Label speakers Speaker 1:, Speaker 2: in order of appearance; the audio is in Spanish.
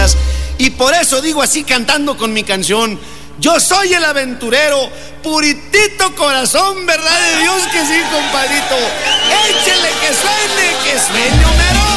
Speaker 1: vidas. Y por eso digo así cantando con mi canción: yo soy el aventurero, puritito corazón, verdad de Dios que sí, compadrito. Échele que suene, Homero.